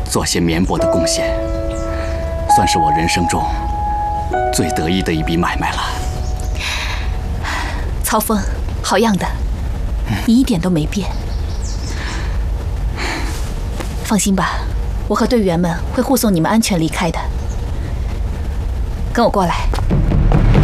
做些绵薄的贡献，算是我人生中最得意的一笔买卖了。 曹峰，好样的，你一点都没变。放心吧，我和队员们会护送你们安全离开的。跟我过来。